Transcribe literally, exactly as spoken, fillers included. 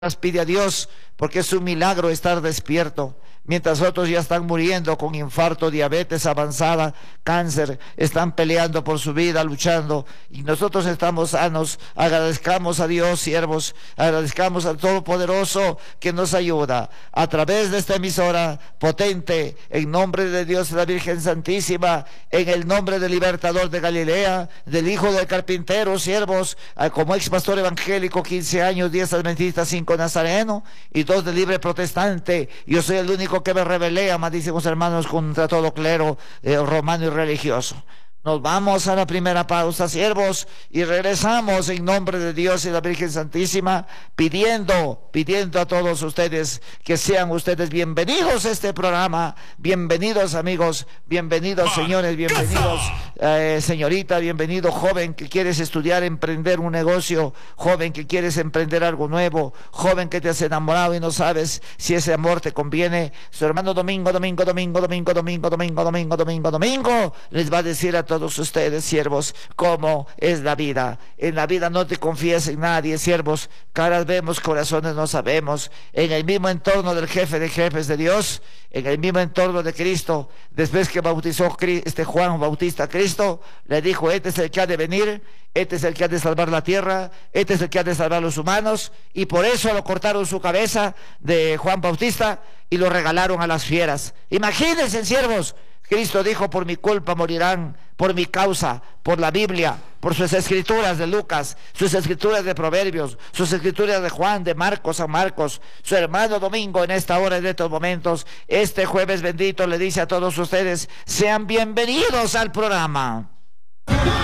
Pide a Dios porque es un milagro estar despierto, mientras otros ya están muriendo con infarto, diabetes avanzada, cáncer, están peleando por su vida, luchando, y nosotros estamos sanos. Agradezcamos a Dios, siervos, agradezcamos al Todopoderoso que nos ayuda a través de esta emisora potente, en nombre de Dios y la Virgen Santísima, en el nombre del Libertador de Galilea, del Hijo del Carpintero, siervos, como ex pastor evangélico, quince años, diez adventistas, cinco nazareno y dos de libre protestante. Yo soy el único que me rebelé, amadísimos hermanos, contra todo clero eh, romano y religioso. Nos vamos a la primera pausa, siervos, y regresamos en nombre de Dios y la Virgen Santísima, pidiendo, pidiendo a todos ustedes que sean ustedes bienvenidos a este programa, bienvenidos amigos, bienvenidos señores, bienvenidos eh, señorita, bienvenido joven que quieres estudiar, emprender un negocio, joven que quieres emprender algo nuevo, joven que te has enamorado y no sabes si ese amor te conviene. Su hermano Domingo, Domingo, Domingo, Domingo, Domingo, Domingo, Domingo, Domingo, Domingo, les va a decir a todos ustedes, siervos, cómo es la vida. En la vida no te confíes en nadie, siervos. Caras vemos, corazones no sabemos. En el mismo entorno del jefe de jefes de Dios, en el mismo entorno de Cristo, después que bautizó este Juan Bautista a Cristo, le dijo: este es el que ha de venir, este es el que ha de salvar la tierra, este es el que ha de salvar a los humanos, y por eso lo cortaron su cabeza de Juan Bautista y lo regalaron a las fieras. Imagínense, siervos, Cristo dijo: por mi culpa morirán, por mi causa, por la Biblia, por sus escrituras de Lucas, sus escrituras de Proverbios, sus escrituras de Juan, de Marcos, San Marcos. Su hermano Domingo, en esta hora, en estos momentos, este jueves bendito, le dice a todos ustedes: sean bienvenidos al programa.